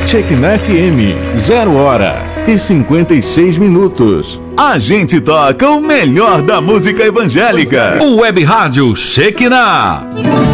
Shekinah FM, 0h56. A gente toca o melhor da música evangélica. O Web Rádio Shekinah.